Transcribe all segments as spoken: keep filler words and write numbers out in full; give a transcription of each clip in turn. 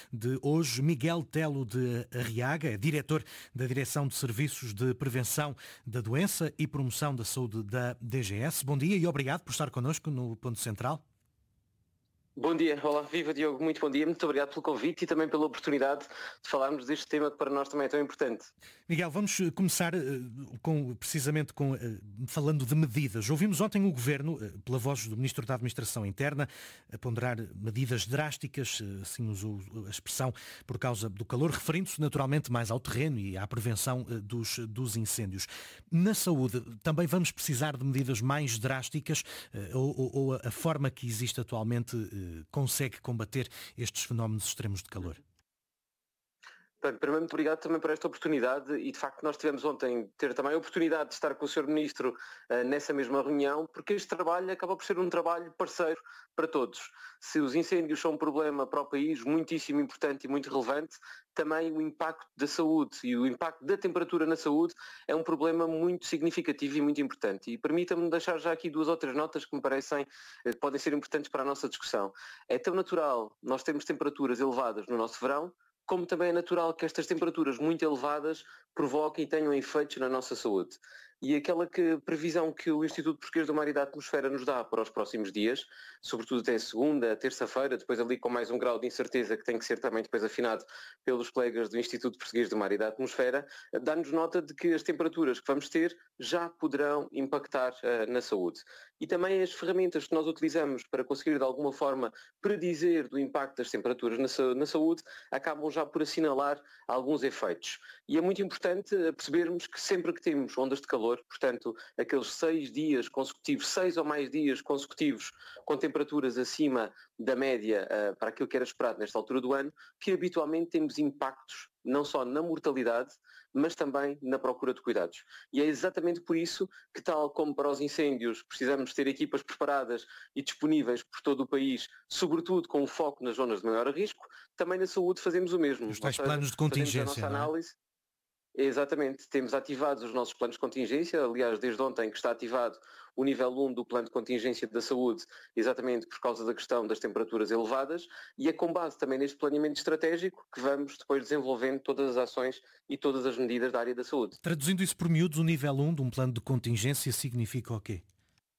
de hoje. Miguel Telo de Arriaga, é diretor da Direção de Serviços de Prevenção da Doença e Promoção da Saúde da D G S. Bom dia e obrigado por estar connosco no Ponto Central. Bom dia, olá, viva Diogo, muito bom dia, muito obrigado pelo convite e também pela oportunidade de falarmos deste tema que para nós também é tão importante. Miguel, vamos começar uh, com, precisamente com, uh, falando de medidas. Ouvimos ontem o Governo, uh, pela voz do Ministro da Administração Interna, a ponderar medidas drásticas, uh, assim usou a expressão, por causa do calor, referindo-se naturalmente mais ao terreno e à prevenção uh, dos, dos incêndios. Na saúde, também vamos precisar de medidas mais drásticas uh, ou, ou a forma que existe atualmente uh, consegue combater estes fenómenos extremos de calor? Bem, primeiro, muito obrigado também por esta oportunidade e de facto nós tivemos ontem ter também a oportunidade de estar com o senhor Ministro uh, nessa mesma reunião, porque este trabalho acaba por ser um trabalho parceiro para todos. Se os incêndios são um problema para o país muitíssimo importante e muito relevante, também o impacto da saúde e o impacto da temperatura na saúde é um problema muito significativo e muito importante. E permita-me deixar já aqui duas ou três notas que me parecem que podem ser importantes para a nossa discussão. É tão natural nós termos temperaturas elevadas no nosso verão, como também é natural que estas temperaturas muito elevadas provoquem e tenham efeitos na nossa saúde. E aquela que, previsão que o Instituto Português do Mar e da Atmosfera nos dá para os próximos dias, sobretudo até segunda, terça-feira, depois ali com mais um grau de incerteza que tem que ser também depois afinado pelos colegas do Instituto Português do Mar e da Atmosfera, dá-nos nota de que as temperaturas que vamos ter já poderão impactar uh, na saúde. E também as ferramentas que nós utilizamos para conseguir de alguma forma predizer do impacto das temperaturas na, na saúde acabam já por assinalar alguns efeitos. E é muito importante percebermos que sempre que temos ondas de calor, portanto, aqueles seis dias consecutivos, seis ou mais dias consecutivos com temperaturas acima da média uh, para aquilo que era esperado nesta altura do ano, que habitualmente temos impactos não só na mortalidade, mas também na procura de cuidados. E é exatamente por isso que, tal como para os incêndios, precisamos ter equipas preparadas e disponíveis por todo o país, sobretudo com o foco nas zonas de maior risco, também na saúde fazemos o mesmo. Os tais planos de contingência, fazemos a nossa não é? análise. Exatamente, temos ativados os nossos planos de contingência, aliás, desde ontem que está ativado o nível um do plano de contingência da saúde, exatamente por causa da questão das temperaturas elevadas, e é com base também neste planeamento estratégico que vamos depois desenvolvendo todas as ações e todas as medidas da área da saúde. Traduzindo isso por miúdos, o nível um de um plano de contingência significa o quê?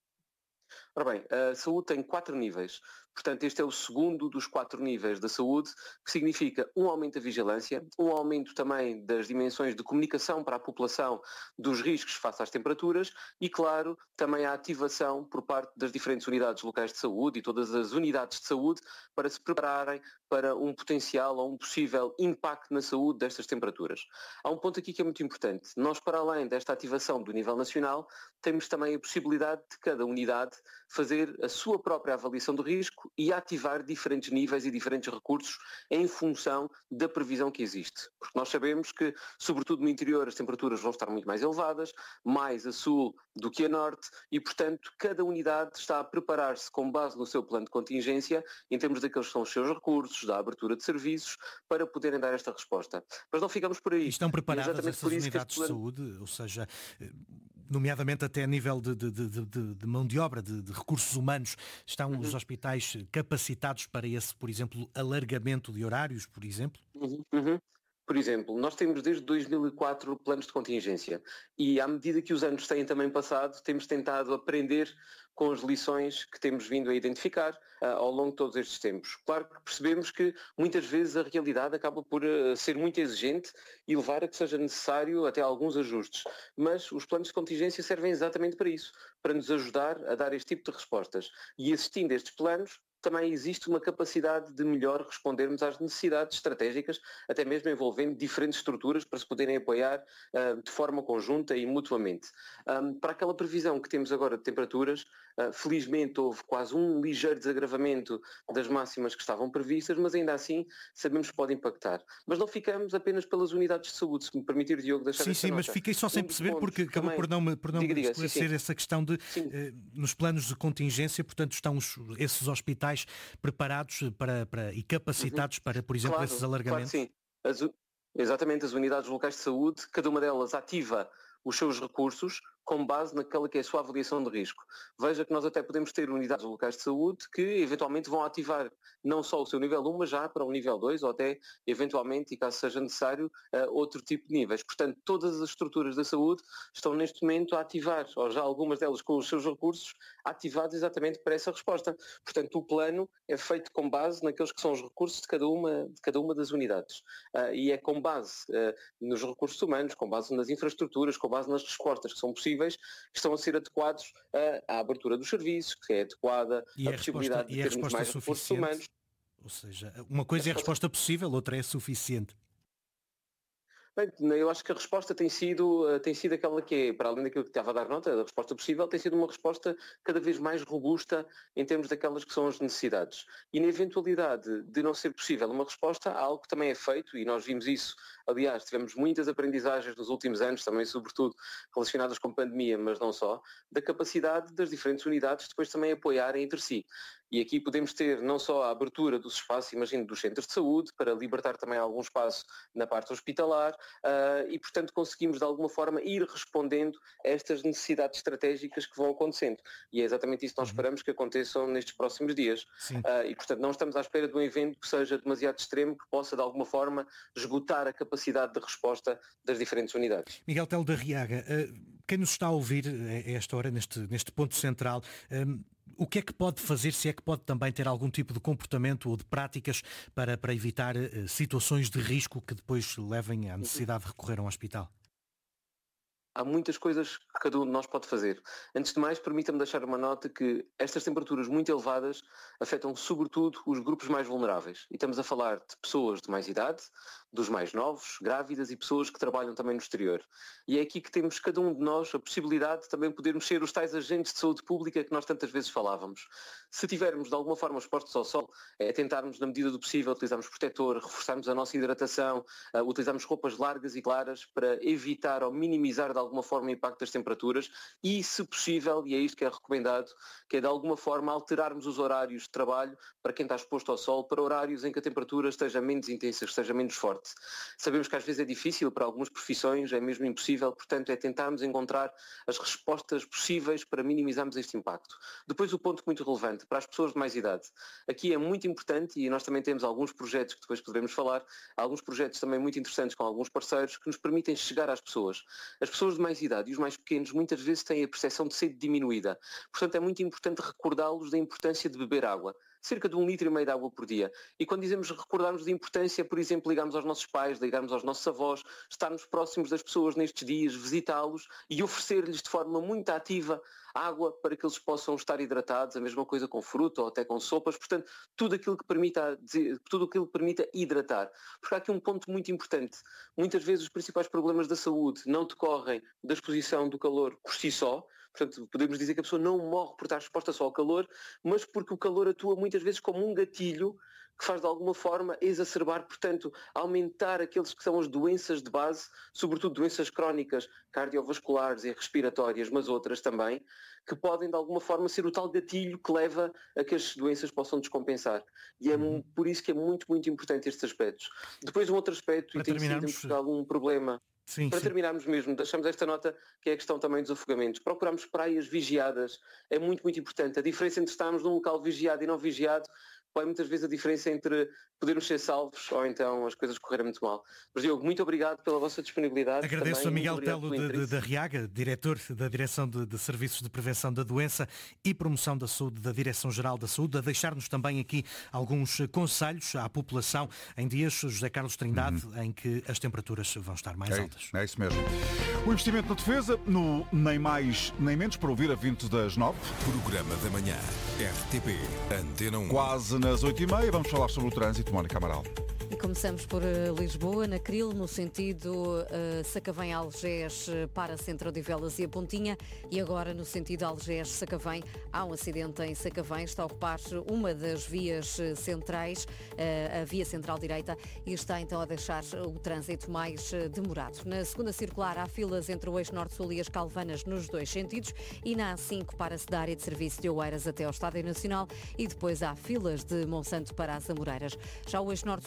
Ora bem, a saúde tem quatro níveis. Portanto, este é o segundo dos quatro níveis da saúde, que significa um aumento da vigilância, um aumento também das dimensões de comunicação para a população dos riscos face às temperaturas e, claro, também a ativação por parte das diferentes unidades locais de saúde e todas as unidades de saúde para se prepararem para um potencial ou um possível impacto na saúde destas temperaturas. Há um ponto aqui que é muito importante. Nós, para além desta ativação do nível nacional, temos também a possibilidade de cada unidade fazer a sua própria avaliação do risco e ativar diferentes níveis e diferentes recursos em função da previsão que existe. Porque nós sabemos que, sobretudo no interior, as temperaturas vão estar muito mais elevadas, mais a sul do que a norte, e, portanto, cada unidade está a preparar-se com base no seu plano de contingência, em termos daqueles que são os seus recursos, da abertura de serviços, para poderem dar esta resposta. Mas não ficamos por aí. E estão preparadas essas por isso unidades plano... de saúde, ou seja, nomeadamente até a nível de, de, de, de, de mão de obra, de, de recursos humanos, estão uhum. os hospitais capacitados para esse, por exemplo, alargamento de horários, por exemplo? Uhum. Uhum. Por exemplo, nós temos desde dois mil e quatro planos de contingência e à medida que os anos têm também passado, temos tentado aprender com as lições que temos vindo a identificar uh, ao longo de todos estes tempos. Claro que percebemos que muitas vezes a realidade acaba por uh, ser muito exigente e levar a que seja necessário até alguns ajustes, mas os planos de contingência servem exatamente para isso, para nos ajudar a dar este tipo de respostas. E assistindo a estes planos, também existe uma capacidade de melhor respondermos às necessidades estratégicas, até mesmo envolvendo diferentes estruturas para se poderem apoiar uh, de forma conjunta e mutuamente. Um, para aquela previsão que temos agora de temperaturas, uh, felizmente houve quase um ligeiro desagravamento das máximas que estavam previstas, mas ainda assim sabemos que pode impactar. Mas não ficamos apenas pelas unidades de saúde, se me permitir, Diogo, deixar Sim, esta sim, nota. mas fiquei só sem um perceber porque acabou também... por não me, por não diga, me diga, esclarecer sim, sim. essa questão de, eh, nos planos de contingência, portanto, estão os, esses hospitais preparados para, para, e capacitados uhum. para, por exemplo, claro, esses alargamentos? Claro que sim. As, exatamente, as unidades locais de saúde, cada uma delas ativa os seus recursos com base naquela que é a sua avaliação de risco. Veja que nós até podemos ter unidades locais de saúde que eventualmente vão ativar não só o seu nível um, mas já para o nível dois ou até eventualmente, e caso seja necessário, outro tipo de níveis. Portanto, todas as estruturas da saúde estão neste momento a ativar, ou já algumas delas com os seus recursos, ativados exatamente para essa resposta. Portanto, o plano é feito com base naqueles que são os recursos de cada uma, de cada uma das unidades. E é com base nos recursos humanos, com base nas infraestruturas, com base nas respostas que são possíveis, que estão a ser adequados à abertura dos serviços, que é adequada e a, a possibilidade resposta, de termos mais recursos humanos. Ou seja, uma coisa é a resposta possível, outra é suficiente. Bem, eu acho que a resposta tem sido, tem sido aquela que é, para além daquilo que estava a dar nota, a resposta possível, tem sido uma resposta cada vez mais robusta em termos daquelas que são as necessidades. E na eventualidade de não ser possível uma resposta, há algo que também é feito, e nós vimos isso, aliás, tivemos muitas aprendizagens nos últimos anos, também sobretudo relacionadas com pandemia, mas não só, da capacidade das diferentes unidades depois também apoiarem entre si. E aqui podemos ter não só a abertura dos espaços, imagino, dos centros de saúde, para libertar também algum espaço na parte hospitalar, uh, e portanto conseguimos de alguma forma ir respondendo a estas necessidades estratégicas que vão acontecendo. E é exatamente isso que nós esperamos que aconteçam nestes próximos dias. Uh, e portanto não estamos à espera de um evento que seja demasiado extremo, que possa de alguma forma esgotar a capacidade de resposta das diferentes unidades. Miguel Telo da Riaga, uh, quem nos está a ouvir a esta hora, neste, neste ponto central, um, o que é que pode fazer, se é que pode também ter algum tipo de comportamento ou de práticas para, para evitar uh, situações de risco que depois levem à necessidade de recorrer a um hospital? Há muitas coisas que cada um de nós pode fazer. Antes de mais, permita-me deixar uma nota que estas temperaturas muito elevadas afetam sobretudo os grupos mais vulneráveis. E estamos a falar de pessoas de mais idade, dos mais novos, grávidas e pessoas que trabalham também no exterior. E é aqui que temos cada um de nós a possibilidade de também podermos ser os tais agentes de saúde pública que nós tantas vezes falávamos. Se tivermos de alguma forma expostos ao sol, é tentarmos na medida do possível utilizarmos protetor, reforçarmos a nossa hidratação, uh, utilizarmos roupas largas e claras para evitar ou minimizar de alguma forma o impacto das temperaturas e, se possível, e é isto que é recomendado, que é de alguma forma alterarmos os horários de trabalho para quem está exposto ao sol, para horários em que a temperatura esteja menos intensa, esteja menos forte. Sabemos que às vezes é difícil, para algumas profissões é mesmo impossível, portanto é tentarmos encontrar as respostas possíveis para minimizarmos este impacto. Depois o ponto muito relevante, para as pessoas de mais idade. Aqui é muito importante, e nós também temos alguns projetos que depois poderemos falar, alguns projetos também muito interessantes com alguns parceiros que nos permitem chegar às pessoas. As pessoas de mais idade e os mais pequenos muitas vezes têm a percepção de sede diminuída. Portanto é muito importante recordá-los da importância de beber água. Cerca de um litro e meio de água por dia. E quando dizemos recordarmos da importância, por exemplo, ligarmos aos nossos pais, ligarmos aos nossos avós, estarmos próximos das pessoas nestes dias, visitá-los e oferecer-lhes de forma muito ativa água para que eles possam estar hidratados, a mesma coisa com fruta ou até com sopas, portanto, tudo aquilo que permita, tudo aquilo que permita hidratar. Porque há aqui um ponto muito importante. Muitas vezes os principais problemas da saúde não decorrem da exposição do calor por si só. Portanto, podemos dizer que a pessoa não morre por estar exposta só ao calor, mas porque o calor atua muitas vezes como um gatilho que faz de alguma forma exacerbar, portanto, aumentar aqueles que são as doenças de base, sobretudo doenças crónicas, cardiovasculares e respiratórias, mas outras também, que podem de alguma forma ser o tal gatilho que leva a que as doenças possam descompensar. E é uhum. por isso que é muito, muito importante estes aspectos. Depois um outro aspecto, Para e tem sido em Portugal um problema... Sim, Para sim. terminarmos mesmo, deixamos esta nota que é a questão também dos afogamentos. Procuramos praias vigiadas, é muito, muito importante. A diferença entre estarmos num local vigiado e não vigiado põe muitas vezes a diferença entre podermos ser salvos ou então as coisas correrem muito mal. Mas Diogo, muito obrigado pela vossa disponibilidade. Agradeço também, a Miguel Telo da Riaga, diretor da Direção de, de Serviços de Prevenção da Doença e Promoção da Saúde da Direção-Geral da Saúde, a deixar-nos também aqui alguns conselhos à população em dias, José Carlos Trindade, uhum. em que as temperaturas vão estar mais é, altas. É isso mesmo. O investimento na defesa, no Nem Mais Nem Menos, para ouvir a vinte das nove. Programa da Manhã, R T P, Antena um. Quase nas oito e meia, vamos falar sobre o trânsito, Mónica Amaral. E começamos por uh, Lisboa, na Cril, no sentido uh, Sacavém-Algés uh, para Centro de Odivelas e a Pontinha, e agora no sentido Algés-Sacavém. Há um acidente em Sacavém, está a ocupar uma das vias uh, centrais, uh, a via central direita, e está então a deixar o trânsito mais uh, demorado. Na segunda circular há filas entre o eixo norte-sul e as Calvanas nos dois sentidos, e na A cinco para-se da área de serviço de Oeiras até ao Estádio Nacional, e depois há filas de Monsanto para as Amoreiras. Já o eixo norte-sul com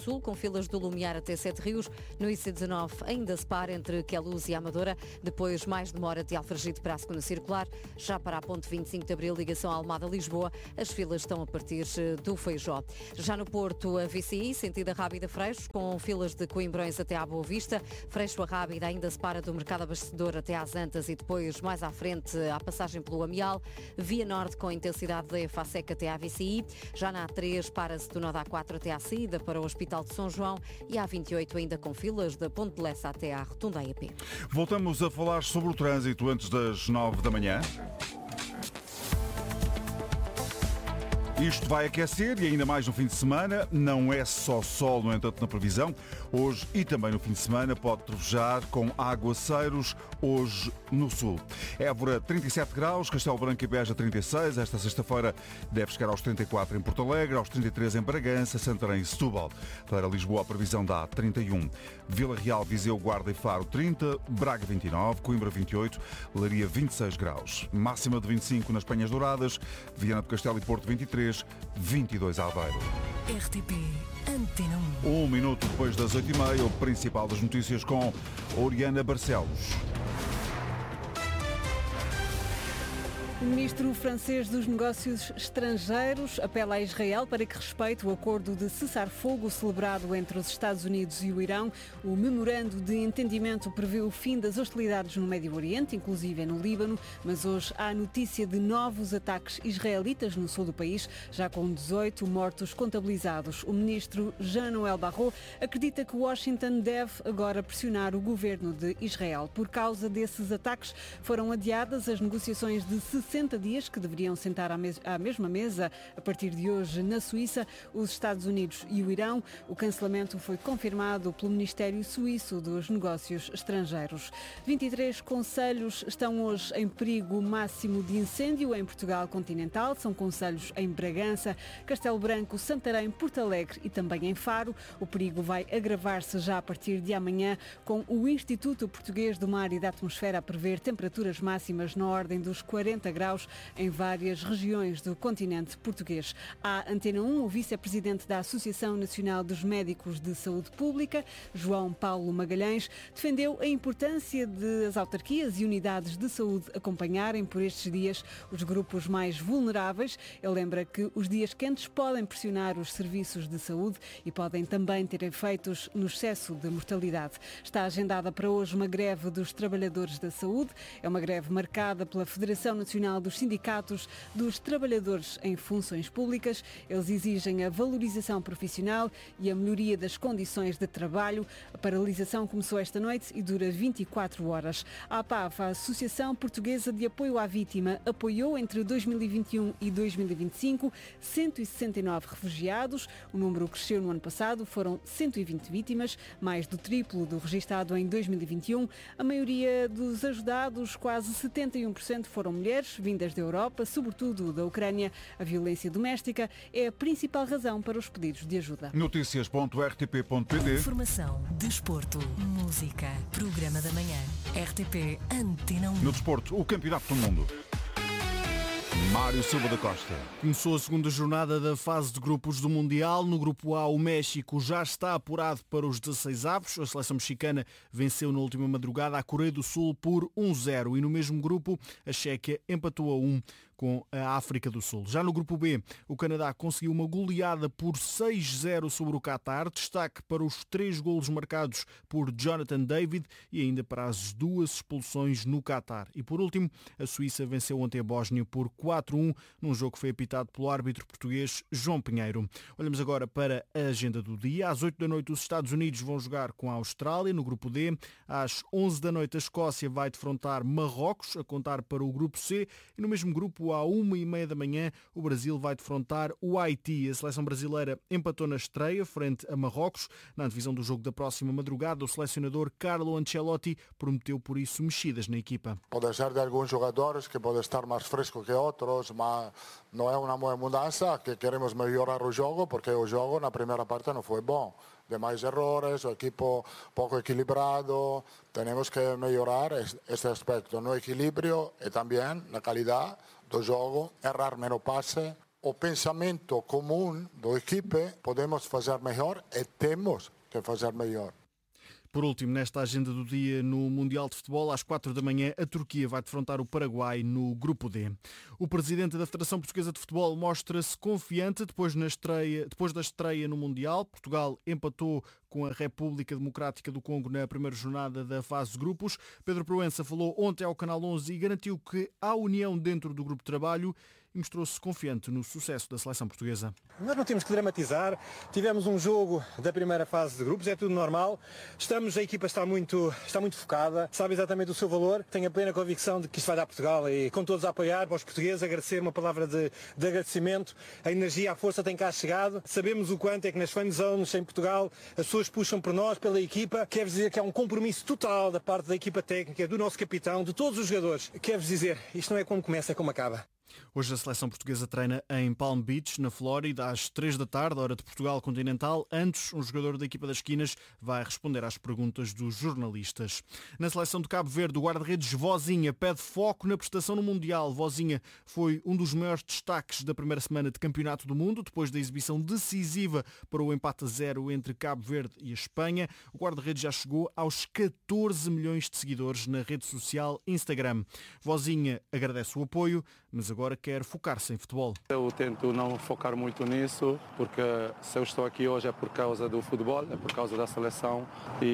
filas do Lumiar até Sete Rios. No I C dezenove ainda se para entre Queluz e Amadora. Depois mais demora de Alfragide para a segunda circular. Já para a ponte vinte e cinco de Abril, ligação Almada-Lisboa, as filas estão a partir do Feijó. Já no Porto, a V C I, sentido a Rábida Freixo, com filas de Coimbrões até à Boa Vista. Freixo a Rábida ainda se para do Mercado Abastecedor até às Antas e depois mais à frente à passagem pelo Amial. Via Norte com intensidade da Efasec até à V C I. Já na A três para-se do nó da A quatro até à saída para o Hospital de São João e a A vinte e oito ainda com filas da Ponte de Lessa até à Rotunda I A P. Voltamos a falar sobre o trânsito antes das nove da manhã. Isto vai aquecer e ainda mais no fim de semana. Não é só sol, no entanto, na previsão. Hoje e também no fim de semana pode trovejar com aguaceiros hoje no sul. Évora trinta e sete graus, Castelo Branco e Beja trinta e seis. Esta sexta-feira deve chegar aos trinta e quatro em Porto Alegre, aos trinta e três em Bragança, Santarém e Setúbal. Para Lisboa a previsão dá trinta e um. Vila Real, Viseu, Guarda e Faro trinta, Braga vinte e nove, Coimbra vinte e oito, Leiria vinte e seis graus. Máxima de vinte e cinco nas Penhas Douradas, Viana do Castelo e Porto vinte e três, vinte e dois Aveiro. R T P Antena um. Um minuto depois das oito e meia, o principal das notícias com Oriana Barcelos. O ministro francês dos Negócios Estrangeiros apela a Israel para que respeite o acordo de cessar-fogo celebrado entre os Estados Unidos e o Irão. O memorando de entendimento prevê o fim das hostilidades no Médio Oriente, inclusive no Líbano, mas hoje há notícia de novos ataques israelitas no sul do país, já com dezoito mortos contabilizados. O ministro Jean-Noël Barrot acredita que Washington deve agora pressionar o governo de Israel. Por causa desses ataques, foram adiadas as negociações de sessenta dias que deveriam sentar à, mes- à mesma mesa a partir de hoje na Suíça, os Estados Unidos e o Irão. O cancelamento foi confirmado pelo Ministério Suíço dos Negócios Estrangeiros. vinte e três concelhos estão hoje em perigo máximo de incêndio em Portugal continental. São concelhos em Bragança, Castelo Branco, Santarém, Porto Alegre e também em Faro. O perigo vai agravar-se já a partir de amanhã, com o Instituto Português do Mar e da Atmosfera a prever temperaturas máximas na ordem dos quarenta graus em várias regiões do continente português. À Antena um, o vice-presidente da Associação Nacional dos Médicos de Saúde Pública, João Paulo Magalhães, defendeu a importância de as autarquias e unidades de saúde acompanharem por estes dias os grupos mais vulneráveis. Ele lembra que os dias quentes podem pressionar os serviços de saúde e podem também ter efeitos no excesso de mortalidade. Está agendada para hoje uma greve dos trabalhadores da saúde. É uma greve marcada pela Federação Nacional dos Sindicatos dos Trabalhadores em Funções Públicas. Eles exigem a valorização profissional e a melhoria das condições de trabalho. A paralisação começou esta noite e dura vinte e quatro horas. A APAV, a Associação Portuguesa de Apoio à Vítima, apoiou entre dois mil e vinte e um e dois mil e vinte e cinco cento e sessenta e nove refugiados. O número cresceu no ano passado, foram cento e vinte vítimas, mais do triplo do registado em dois mil e vinte e um. A maioria dos ajudados, quase setenta e um por cento, foram mulheres vindas da Europa, sobretudo da Ucrânia. A violência doméstica é a principal razão para os pedidos de ajuda. Notícias ponto r t p ponto p t. Informação, desporto, música, programa da manhã. R T P Antena um. No desporto, o Campeonato do Mundo. Mário Silva da Costa. Começou a segunda jornada da fase de grupos do Mundial. No grupo A, o México já está apurado para os dezasseis avos. A seleção mexicana venceu na última madrugada a Coreia do Sul por um zero. E no mesmo grupo, a Chequia empatou a um com a África do Sul. Já no grupo B, o Canadá conseguiu uma goleada por seis zero sobre o Qatar. Destaque para os três golos marcados por Jonathan David e ainda para as duas expulsões no Qatar. E por último, a Suíça venceu ontem a Bósnia por quatro a um, num jogo que foi apitado pelo árbitro português João Pinheiro. Olhamos agora para a agenda do dia. Às oito da noite, os Estados Unidos vão jogar com a Austrália no grupo D. Às onze da noite, a Escócia vai defrontar Marrocos, a contar para o grupo C. E no mesmo grupo, à uma e meia da manhã, o Brasil vai defrontar o Haiti. A seleção brasileira empatou na estreia frente a Marrocos. Na antevisão do jogo da próxima madrugada, o selecionador Carlo Ancelotti prometeu, por isso, mexidas na equipa. Pode ser de alguns jogadores que podem estar mais frescos que outros, mas não é uma boa mudança, que queremos melhorar o jogo, porque o jogo na primeira parte não foi bom. Demais errores, o equipo pouco equilibrado, temos que melhorar este aspecto no equilíbrio e também na qualidade do jogo, errar menos passe. O pensamento comum da equipe podemos fazer melhor e temos que fazer melhor. Por último, nesta agenda do dia no Mundial de Futebol, às quatro da manhã, a Turquia vai defrontar o Paraguai no Grupo D. O presidente da Federação Portuguesa de Futebol mostra-se confiante depois, na estreia, depois da estreia no Mundial. Portugal empatou com a República Democrática do Congo na primeira jornada da fase de grupos. Pedro Proença falou ontem ao Canal onze e garantiu que há união dentro do grupo de trabalho e mostrou-se confiante no sucesso da seleção portuguesa. Nós não temos que dramatizar, tivemos um jogo da primeira fase de grupos, é tudo normal, estamos, a equipa está muito, está muito focada, sabe exatamente o seu valor, tenho a plena convicção de que isto vai dar Portugal e com todos a apoiar, para os portugueses, agradecer uma palavra de, de agradecimento, a energia, a força tem cá chegado, sabemos o quanto é que nas fan zones em Portugal as pessoas puxam por nós, pela equipa, quero dizer que há um compromisso total da parte da equipa técnica, do nosso capitão, de todos os jogadores, quero dizer, isto não é como começa, é como acaba. Hoje a seleção portuguesa treina em Palm Beach, na Flórida, às três da tarde, hora de Portugal continental. Antes, um jogador da equipa das esquinas vai responder às perguntas dos jornalistas. Na seleção de Cabo Verde, o guarda-redes Vozinha pede foco na prestação no Mundial. Vozinha foi um dos maiores destaques da primeira semana de Campeonato do Mundo, depois da exibição decisiva para o empate a zero entre Cabo Verde e a Espanha. O guarda-redes já chegou aos catorze milhões de seguidores na rede social Instagram. Vozinha agradece o apoio, mas agora quer focar-se em futebol. Eu tento não focar muito nisso, porque se eu estou aqui hoje é por causa do futebol, é por causa da seleção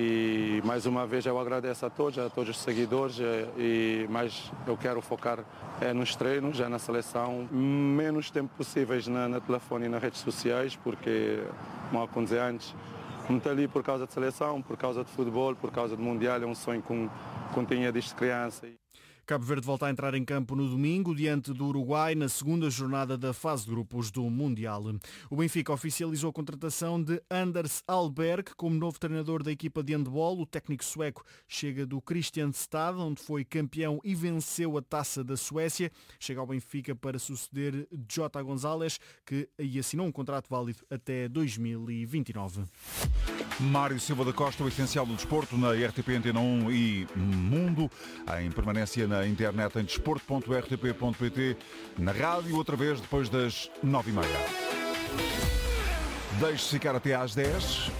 e mais uma vez eu agradeço a todos, a todos os seguidores e mais eu quero focar é, nos treinos, é na seleção, menos tempo possíveis na, na telefone e nas redes sociais, porque, como eu dizia antes, não estou ali por causa de seleção, por causa de futebol, por causa do Mundial, é um sonho que eu tinha desde criança. Cabo Verde volta a entrar em campo no domingo, diante do Uruguai, na segunda jornada da fase de grupos do Mundial. O Benfica oficializou a contratação de Anders Alberg como novo treinador da equipa de handball. O técnico sueco chega do Kristianstad, onde foi campeão e venceu a Taça da Suécia. Chega ao Benfica para suceder Jota Gonzalez, que aí assinou um contrato válido até dois mil e vinte e nove. Mário Silva da Costa, o essencial do desporto na R T P Antena um e Mundo, em permanência na internet em desporto ponto r t p ponto p t, na rádio, outra vez depois das nove e meia. Deixe-se ficar até às dez.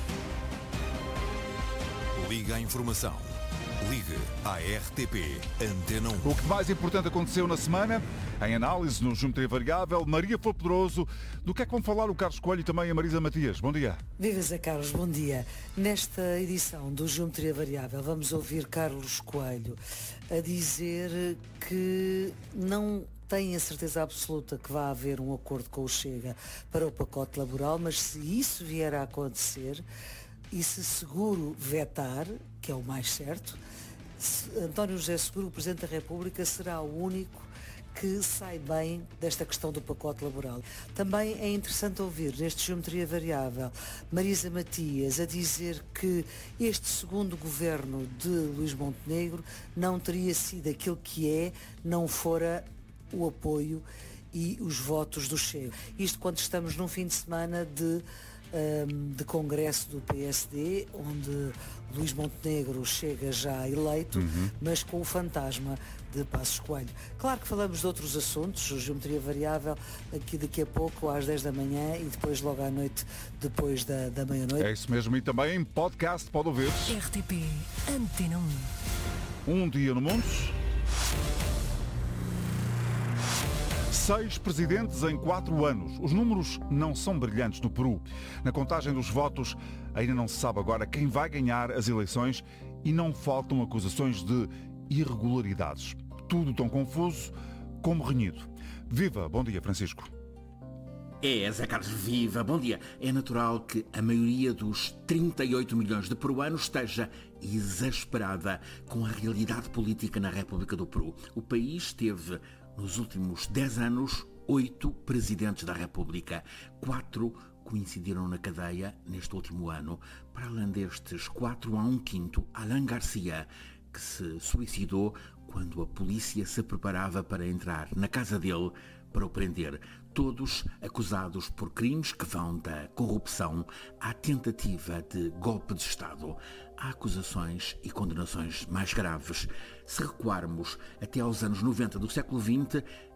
Liga a informação. Ligue à R T P Antena um. O que mais importante aconteceu na semana, em análise no Geometria Variável, Maria Poderoso. Do que é que vão falar o Carlos Coelho e também a Marisa Matias? Bom dia. Viva Zé Carlos, bom dia. Nesta edição do Geometria Variável vamos ouvir Carlos Coelho a dizer que não tem a certeza absoluta que vai haver um acordo com o Chega para o pacote laboral, mas se isso vier a acontecer e se Seguro vetar, que é o mais certo, António José Seguro, o Presidente da República, será o único que sai bem desta questão do pacote laboral. Também é interessante ouvir neste Geometria Variável Marisa Matias a dizer que este segundo governo de Luís Montenegro não teria sido aquilo que é, não fora o apoio e os votos do Chega. Isto quando estamos num fim de semana de de congresso do P S D, onde Luís Montenegro chega já eleito, uhum. mas com o fantasma de Passos Coelho. Claro que falamos de outros assuntos, Geometria Variável, aqui daqui a pouco às dez da manhã e depois logo à noite, depois da, da meia-noite. É isso mesmo, e também em podcast pode ouvir. R T P Antena um. Um dia no mundo. Seis presidentes em quatro anos. Os números não são brilhantes no Peru. Na contagem dos votos, ainda não se sabe agora quem vai ganhar as eleições e não faltam acusações de irregularidades. Tudo tão confuso como renhido. Viva! Bom dia, Francisco. É, Zé Carlos, viva! Bom dia! É natural que a maioria dos trinta e oito milhões de peruanos esteja exasperada com a realidade política na República do Peru. O país teve, nos últimos dez anos, oito presidentes da República. Quatro coincidiram na cadeia neste último ano. Para além destes quatro, há um quinto, Alan Garcia, que se suicidou quando a polícia se preparava para entrar na casa dele para o prender. Todos acusados por crimes que vão da corrupção à tentativa de golpe de Estado. Há acusações e condenações mais graves. Se recuarmos até aos anos noventa do século vinte,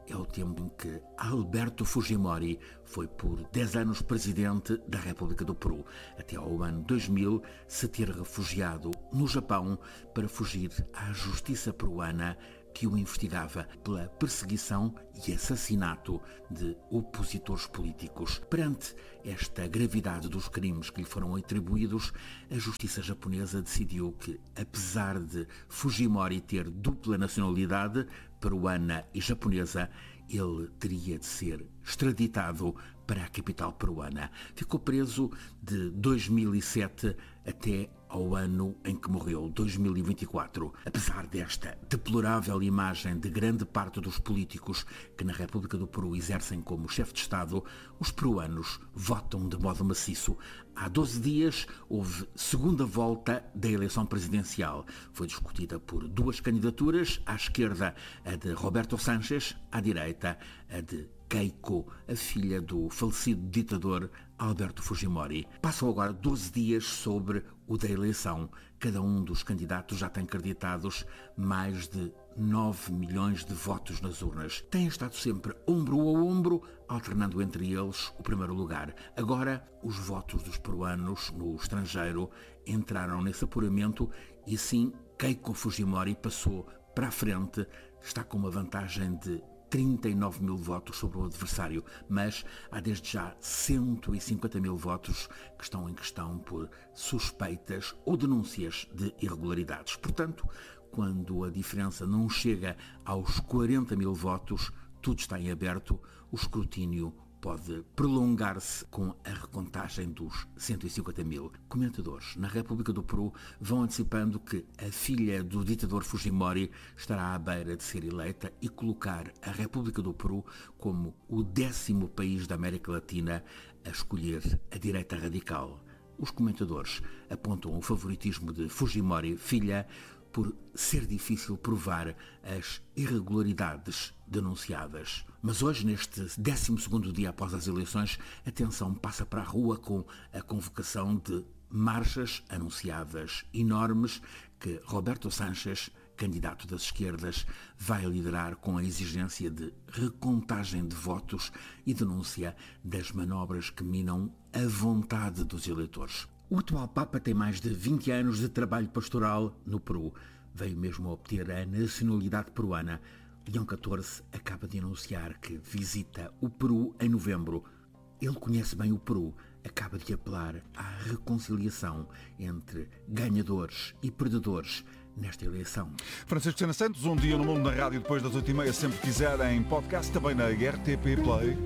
é o tempo em que Alberto Fujimori foi por dez anos presidente da República do Peru, até ao ano dois mil se ter refugiado no Japão para fugir à justiça peruana que o investigava pela perseguição e assassinato de opositores políticos. Perante esta gravidade dos crimes que lhe foram atribuídos, a justiça japonesa decidiu que, apesar de Fujimori ter dupla nacionalidade, peruana e japonesa, ele teria de ser extraditado para a capital peruana. Ficou preso de dois mil e sete até ao ano em que morreu, dois mil e vinte e quatro. Apesar desta deplorável imagem de grande parte dos políticos que na República do Peru exercem como chefe de Estado, os peruanos votam de modo maciço. Há doze dias houve segunda volta da eleição presidencial. Foi discutida por duas candidaturas, à esquerda a de Roberto Sánchez, à direita a de Keiko, a filha do falecido ditador Alberto Fujimori. Passam agora doze dias sobre o da eleição. Cada um dos candidatos já tem creditados mais de nove milhões de votos nas urnas. Têm estado sempre ombro a ombro, alternando entre eles o primeiro lugar. Agora, os votos dos peruanos no estrangeiro entraram nesse apuramento e assim Keiko Fujimori passou para a frente, está com uma vantagem de trinta e nove mil votos sobre o adversário, mas há desde já cento e cinquenta mil votos que estão em questão por suspeitas ou denúncias de irregularidades. Portanto, quando a diferença não chega aos quarenta mil votos, tudo está em aberto, o escrutínio pode prolongar-se com a recontagem dos cento e cinquenta mil. Comentadores na República do Peru vão antecipando que a filha do ditador Fujimori estará à beira de ser eleita e colocar a República do Peru como o décimo país da América Latina a escolher a direita radical. Os comentadores apontam o favoritismo de Fujimori, filha, por ser difícil provar as irregularidades denunciadas. Mas hoje, neste décimo segundo dia após as eleições, a tensão passa para a rua com a convocação de marchas anunciadas enormes que Roberto Sánchez, candidato das esquerdas, vai liderar com a exigência de recontagem de votos e denúncia das manobras que minam a vontade dos eleitores. O atual Papa tem mais de vinte anos de trabalho pastoral no Peru. Veio mesmo a obter a nacionalidade peruana. Leão catorze acaba de anunciar que visita o Peru em novembro. Ele conhece bem o Peru, acaba de apelar à reconciliação entre ganhadores e perdedores nesta eleição. Francisco Sena Santos, um dia no mundo na rádio depois das oito e meia, sempre quiser, em podcast, também na R T P Play.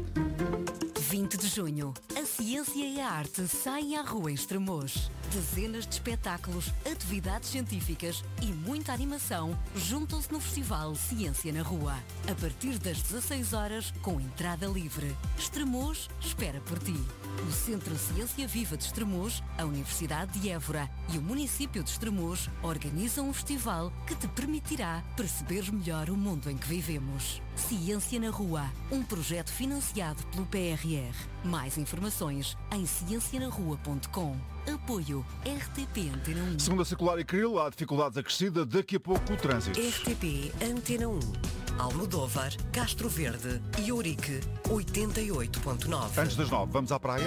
vinte de junho, a ciência e a arte saem à rua em Estremoz. Dezenas de espetáculos, atividades científicas e muita animação juntam-se no Festival Ciência na Rua. A partir das dezasseis horas, com entrada livre. Estremoz espera por ti. O Centro Ciência Viva de Estremoz, a Universidade de Évora e o município de Estremoz organizam um festival que te permitirá perceber melhor o mundo em que vivemos. Ciência na Rua, um projeto financiado pelo P R R. Mais informações em ciencia na rua ponto com. Apoio R T P Antena um. Segunda circular e Cril, há dificuldades acrescidas, daqui a pouco o trânsito. R T P Antena um. Almodóvar, Castro Verde e Ourique, oitenta e oito ponto nove. Antes das nove, vamos à praia?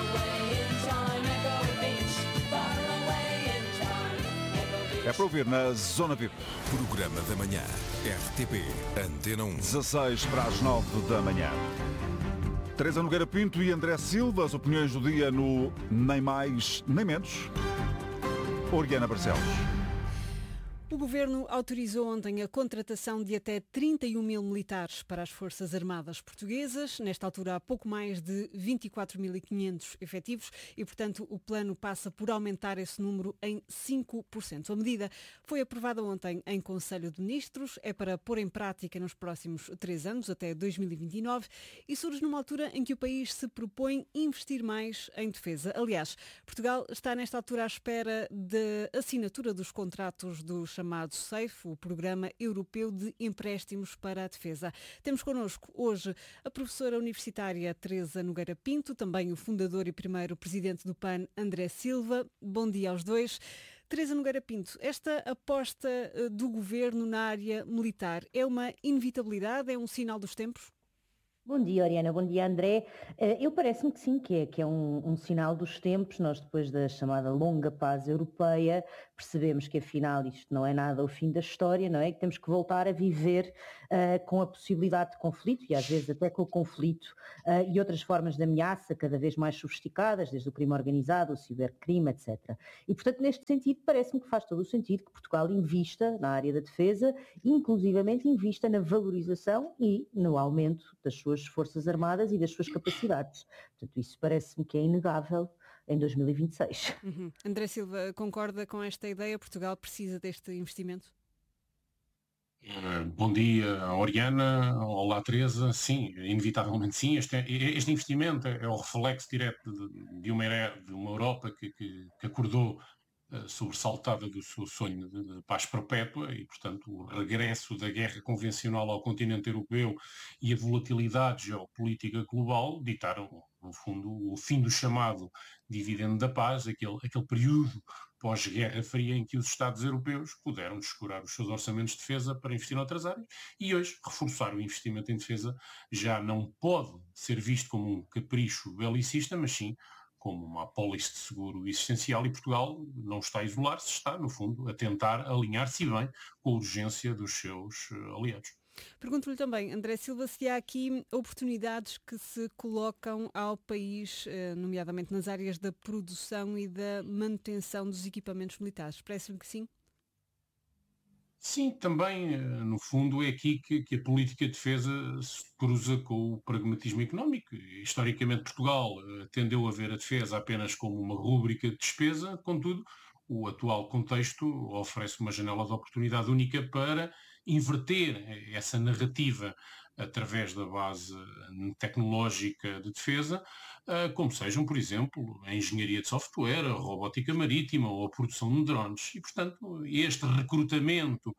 É para ouvir na Zona V I P. Programa da Manhã, R T P Antena um. dezasseis para as nove da manhã. Teresa Nogueira Pinto e André Silva, as opiniões do dia no Nem Mais, Nem Menos. Oriana Barcelos. O Governo autorizou ontem a contratação de até trinta e um mil militares para as Forças Armadas Portuguesas. Nesta altura há pouco mais de vinte e quatro mil e quinhentos efetivos e, portanto, o plano passa por aumentar esse número em cinco por cento. A medida foi aprovada ontem em Conselho de Ministros, é para pôr em prática nos próximos três anos, até dois mil e vinte e nove, e surge numa altura em que o país se propõe investir mais em defesa. Aliás, Portugal está nesta altura à espera da assinatura dos contratos dos chamado SAFE, o Programa Europeu de Empréstimos para a Defesa. Temos connosco hoje a professora universitária Teresa Nogueira Pinto, também o fundador e primeiro presidente do P A N, André Silva. Bom dia aos dois. Teresa Nogueira Pinto, esta aposta do governo na área militar é uma inevitabilidade, é um sinal dos tempos? Bom dia, Oriana. Bom dia, André. Eu parece-me que sim, que é, que é um, um sinal dos tempos. Nós, depois da chamada longa paz europeia, percebemos que afinal isto não é nada o fim da história, não é? Que temos que voltar a viver uh, com a possibilidade de conflito e às vezes até com o conflito uh, e outras formas de ameaça cada vez mais sofisticadas, desde o crime organizado, o cibercrime, etcétera. E, portanto, neste sentido, parece-me que faz todo o sentido que Portugal invista na área da defesa, inclusivamente invista na valorização e no aumento das suas Forças Armadas e das suas capacidades. Portanto, isso parece-me que é inegável em dois mil e vinte e seis. Uhum. André Silva, concorda com esta ideia? Portugal precisa deste investimento? Uh, bom dia, Oriana. Olá, Teresa. Sim, inevitavelmente sim. Este, este investimento é, é o reflexo direto de, de, uma, de uma Europa que, que, que acordou uh, sobressaltada do seu sonho de, de paz perpétua e, portanto, o regresso da guerra convencional ao continente europeu e a volatilidade geopolítica global ditaram, no fundo, o fim do chamado dividendo da paz, aquele, aquele período pós-Guerra Fria em que os Estados europeus puderam descurar os seus orçamentos de defesa para investir noutras áreas e hoje reforçar o investimento em defesa já não pode ser visto como um capricho belicista, mas sim como uma apólice de seguro existencial e Portugal não está a isolar-se, está, no fundo, a tentar alinhar-se bem com a urgência dos seus aliados. Pergunto-lhe também, André Silva, se há aqui oportunidades que se colocam ao país, nomeadamente nas áreas da produção e da manutenção dos equipamentos militares. Parece-me que sim? Sim, também, no fundo, é aqui que, que a política de defesa se cruza com o pragmatismo económico. Historicamente, Portugal tendeu a ver a defesa apenas como uma rúbrica de despesa, contudo, o atual contexto oferece uma janela de oportunidade única para inverter essa narrativa através da base tecnológica de defesa, como sejam, por exemplo, a engenharia de software, a robótica marítima ou a produção de drones. E, portanto, este recrutamento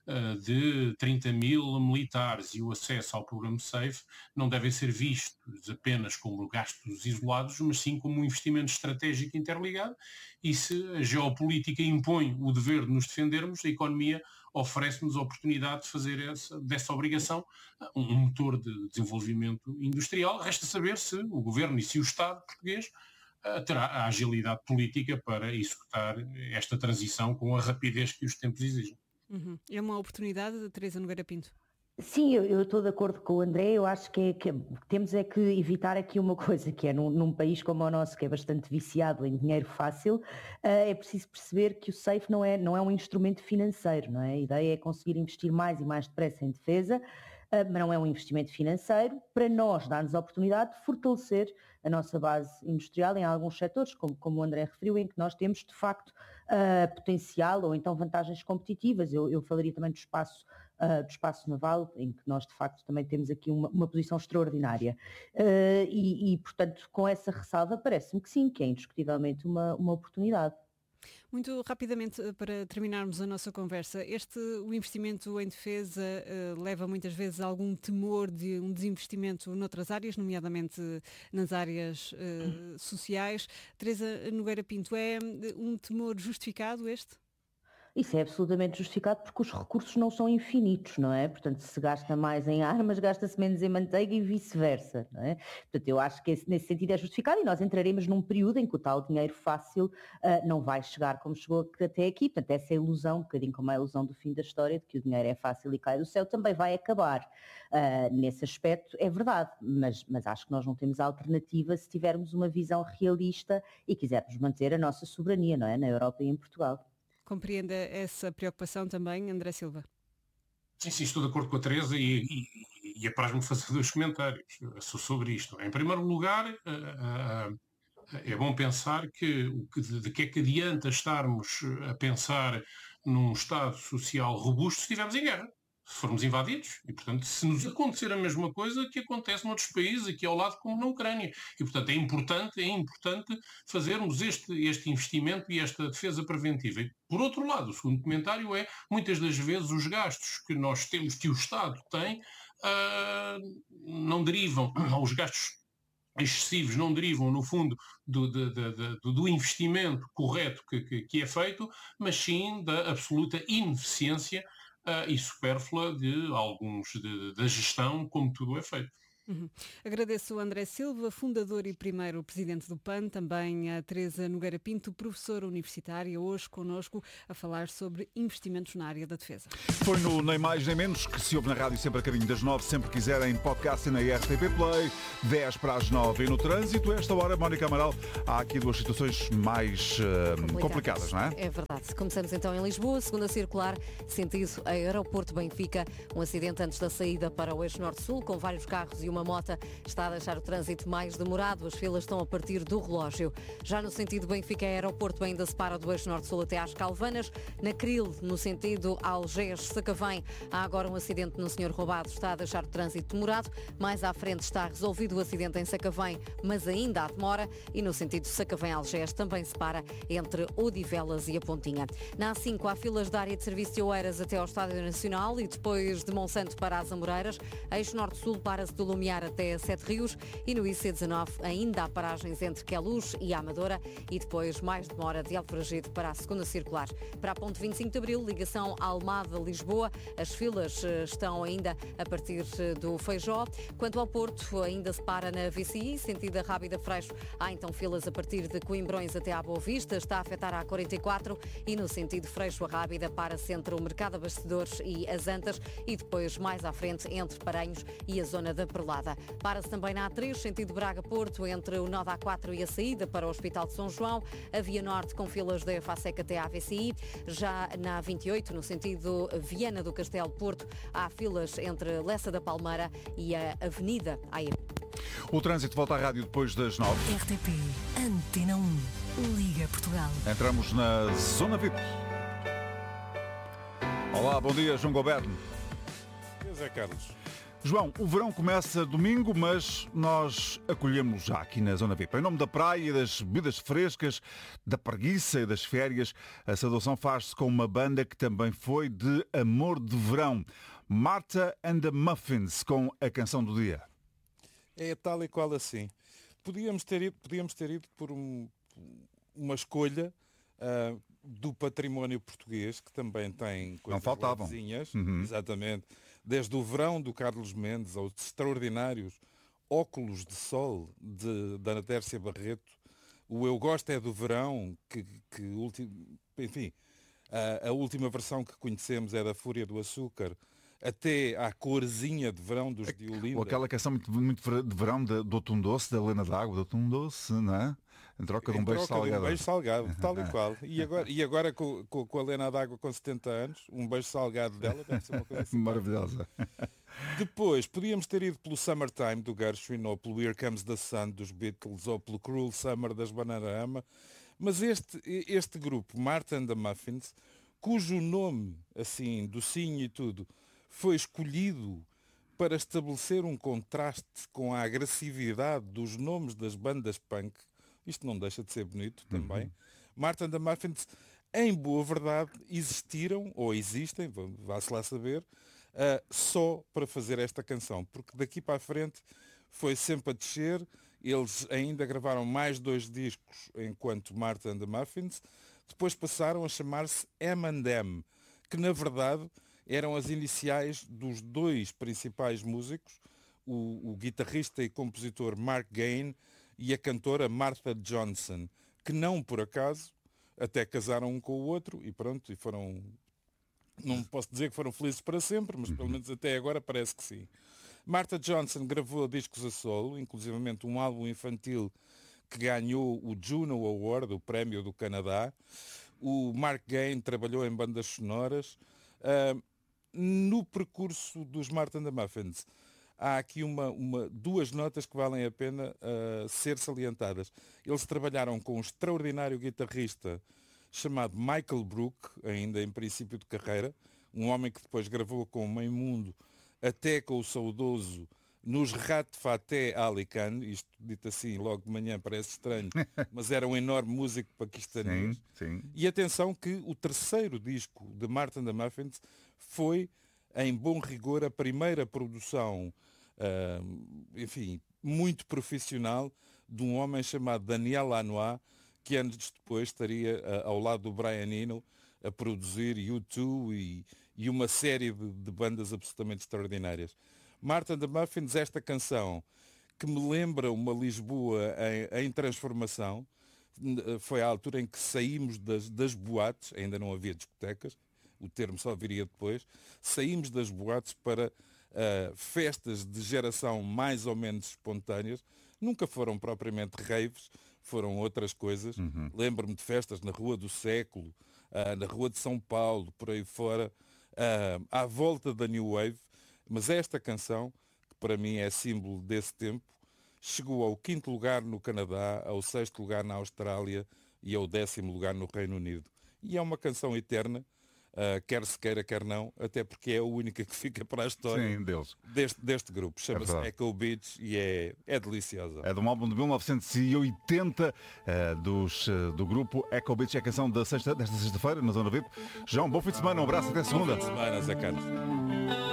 de trinta mil militares e o acesso ao programa SAFE não devem ser vistos apenas como gastos isolados, mas sim como um investimento estratégico interligado. E se a geopolítica impõe o dever de nos defendermos, a economia oferece-nos a oportunidade de fazer essa, dessa obrigação um motor de desenvolvimento industrial. Resta saber se o Governo e se o Estado português uh, terá a agilidade política para executar esta transição com a rapidez que os tempos exigem. Uhum. É uma oportunidade, Teresa Nogueira Pinto? Sim, eu, eu estou de acordo com o André. Eu acho que, é, que temos é que evitar aqui uma coisa, que é num, num país como o nosso, que é bastante viciado em dinheiro fácil, uh, é preciso perceber que o SAFE não é, não é um instrumento financeiro, não é? A ideia é conseguir investir mais e mais depressa em defesa, uh, mas não é um investimento financeiro, para nós dar-nos a oportunidade de fortalecer a nossa base industrial em alguns setores, como, como o André referiu, em que nós temos de facto uh, potencial ou então vantagens competitivas. Eu, eu falaria também do espaço Uh, do espaço naval, em que nós de facto também temos aqui uma, uma posição extraordinária. Uh, e, e, portanto, com essa ressalva, parece-me que sim, que é indiscutivelmente uma, uma oportunidade. Muito rapidamente, para terminarmos a nossa conversa, este, o investimento em defesa uh, leva muitas vezes a algum temor de um desinvestimento noutras áreas, nomeadamente nas áreas uh, sociais. Teresa Nogueira Pinto, é um temor justificado este? Isso é absolutamente justificado porque os recursos não são infinitos, não é? Portanto, se gasta mais em armas, gasta-se menos em manteiga e vice-versa, não é? Portanto, eu acho que esse, nesse sentido é justificado e nós entraremos num período em que o tal dinheiro fácil uh, não vai chegar como chegou até aqui. Portanto, essa ilusão, um bocadinho como a ilusão do fim da história, de que o dinheiro é fácil e cai do céu, também vai acabar. Uh, nesse aspecto é verdade, mas, mas acho que nós não temos alternativa se tivermos uma visão realista e quisermos manter a nossa soberania, não é? Na Europa e em Portugal. Compreende essa preocupação também, André Silva? Sim, sim, estou de acordo com a Teresa e, e, e apraz-me fazer dois comentários sobre isto. Em primeiro lugar, uh, uh, é bom pensar que, que de, de que é que adianta estarmos a pensar num Estado social robusto se estivermos em guerra, se formos invadidos. E, portanto, se nos acontecer a mesma coisa que acontece noutros países, aqui ao lado como na Ucrânia. E, portanto, é importante, é importante fazermos este, este investimento e esta defesa preventiva. E, por outro lado, o segundo comentário é, muitas das vezes, os gastos que nós temos, que o Estado tem, uh, não derivam aos gastos excessivos não derivam, no fundo, do, de, de, de, do investimento correto que, que, que é feito, mas sim da absoluta ineficiência uh, e supérflua de alguns de, da gestão, como tudo é feito. Uhum. Agradeço o André Silva, fundador e primeiro presidente do P A N, também a Teresa Nogueira Pinto, professora universitária, hoje connosco a falar sobre investimentos na área da defesa. Foi no Nem Mais Nem Menos, que se ouve na rádio sempre a caminho das nove, sempre quiserem podcast e na R T P Play, dez para as nove. E no trânsito, esta hora, Mónica Amaral, há aqui duas situações mais uh, complicadas. complicadas, não é? É verdade. Começamos então em Lisboa, segunda circular, sentido Aeroporto Benfica, um acidente antes da saída para o eixo norte-sul, com vários carros e uma mota está a deixar o trânsito mais demorado. As filas estão a partir do relógio. Já no sentido Benfica-Aeroporto ainda se para do eixo norte-sul até às Calvanas. Na Cril, no sentido Algés-Sacavém, há agora um acidente no Senhor Roubado, está a deixar o trânsito demorado. Mais à frente está resolvido o acidente em Sacavém, mas ainda há demora. E no sentido Sacavém-Algés também se para entre Odivelas e a Pontinha. Na A cinco há filas da área de serviço de Oeiras até ao Estádio Nacional e depois de Monsanto para as Amoreiras. Eixo norte-sul para-se do Lumiar até Sete Rios e no I C dezanove ainda há paragens entre Queluz e Amadora e depois mais demora de Alfragide para a segunda circular. Para a ponte vinte e cinco de Abril, ligação Almada-Lisboa, as filas estão ainda a partir do Feijó. Quanto ao Porto, ainda se para na V C I, sentido Rábida-Freixo, há então filas a partir de Coimbrões até à Boa Vista, está a afetar a A quarenta e quatro e no sentido Freixo-Rábida para-se entre o Mercado Abastecedores e as Antas e depois mais à frente entre Paranhos e a zona da Perlada. Para-se também na A três, sentido Braga-Porto, entre o nó da A quatro e a saída para o Hospital de São João. A Via Norte com filas da EFASEC até à V C I. Já na A vinte e oito, no sentido Viana do Castelo-Porto, há filas entre Lessa da Palmeira e a Avenida Aire. O trânsito volta à rádio depois das nove. R T P, Antena um, Liga Portugal. Entramos na Zona V I P. Olá, bom dia, João Goberno. José Carlos. João, o verão começa domingo, mas nós acolhemos já aqui na Zona V I P. Em nome da praia, das bebidas frescas, da preguiça e das férias, a saudação faz-se com uma banda que também foi de amor de verão. Martha and the Muffins, com a canção do dia. É tal e qual assim. Podíamos ter ido, podíamos ter ido por um, uma escolha uh, do património português, que também tem coisas Não faltavam. levezinhas, Uhum. exatamente. Desde o verão do Carlos Mendes aos extraordinários óculos de sol de, da Ana Tércia Barreto, o Eu Gosto é do Verão, que, que ulti, enfim, a, a última versão que conhecemos é da Fúria do Açúcar, até à corzinha de verão dos de Olinda. Ou aquela canção muito, muito de verão de, do Atum Doce, da Helena d'Água, do Atum Doce, não é? Em troca de um Em beijo troca de salgado. um beijo salgado, tal e qual. E agora, e agora com, com, com a Helena d'Água com setenta anos, um beijo salgado dela deve ser uma coisa assim. Maravilhosa. Depois, podíamos ter ido pelo Summertime do Gershwin, ou pelo Here Comes the Sun dos Beatles, ou pelo Cruel Summer das Bananarama, mas este, este grupo, Martha and the Muffins, cujo nome, assim, docinho e tudo, foi escolhido para estabelecer um contraste com a agressividade dos nomes das bandas punk. Isto não deixa de ser bonito também. Uhum. Martha and the Muffins, em boa verdade, existiram, ou existem, vá-se lá saber, uh, só para fazer esta canção. Porque daqui para a frente foi sempre a descer. Eles ainda gravaram mais dois discos enquanto Martha and the Muffins. Depois passaram a chamar-se M and M, que na verdade eram as iniciais dos dois principais músicos, o, o guitarrista e compositor Mark Gain e a cantora Martha Johnson, que não por acaso até casaram um com o outro e pronto, e foram, não posso dizer que foram felizes para sempre, mas pelo menos até agora parece que sim. Martha Johnson gravou discos a solo, inclusivamente um álbum infantil que ganhou o Juno Award, o prémio do Canadá. O Mark Gain trabalhou em bandas sonoras. Uh, no percurso dos Martha and the Muffins, há aqui uma, uma, duas notas que valem a pena uh, ser salientadas. Eles trabalharam com um extraordinário guitarrista chamado Michael Brook, ainda em princípio de carreira, um homem que depois gravou com o Meio Mundo, até com o saudoso Nusrat Fateh Ali Khan, isto dito assim logo de manhã parece estranho, mas era um enorme músico paquistanês. Sim, sim. E atenção que o terceiro disco de Martha and the Muffins foi, em bom rigor, a primeira produção, uh, enfim, muito profissional de um homem chamado Daniel Lanois, que anos depois estaria uh, ao lado do Brian Eno a produzir U dois e, e uma série de, de bandas absolutamente extraordinárias. Martha and the Muffins, esta canção que me lembra uma Lisboa em, em transformação, foi a altura em que saímos das, das boates, ainda não havia discotecas, o termo só viria depois, saímos das boates para uh, festas de geração mais ou menos espontâneas, nunca foram propriamente raves, foram outras coisas. Uhum. Lembro-me de festas na Rua do Século, uh, na Rua de São Paulo, por aí fora, uh, à volta da New Wave, mas esta canção, que para mim é símbolo desse tempo, chegou ao quinto lugar no Canadá, ao sexto lugar na Austrália e ao décimo lugar no Reino Unido. E é uma canção eterna, uh, quer se queira, quer não, até porque é a única que fica para a história. Sim, deles. Deste, deste grupo. Chama-se É Echo Beach e é, é deliciosa. É de um álbum de mil novecentos e oitenta uh, dos, uh, do grupo Echo Beach, é a canção da sexta, desta sexta-feira, na Zona V I P. João, bom fim de semana, um abraço, até segunda. Bom fim de semana, Zé Carlos.